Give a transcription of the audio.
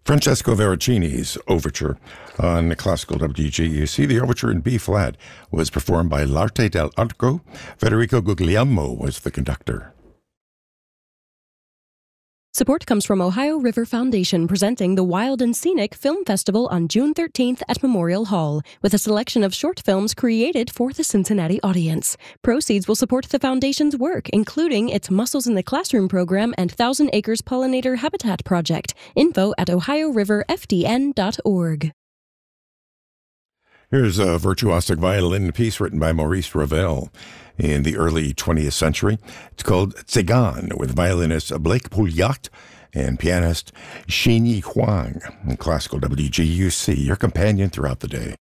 Francesco Veracini's Overture on classical WGUC. The Overture in B-flat was performed by L'Arte dell'Arco. Federico Guglielmo was the conductor. Support comes from Ohio River Foundation, presenting the Wild and Scenic Film Festival on June 13th at Memorial Hall, with a selection of short films created for the Cincinnati audience. Proceeds will support the foundation's work, including its Mussels in the Classroom program and Thousand Acres Pollinator Habitat Project. Info at ohioriverfdn.org. Here's a virtuosic violin piece written by Maurice Ravel in the early 20th century. It's called Tzigan, with violinist Blake Pouliot and pianist Xinyi Huang. In classical WGUC, your companion throughout the day.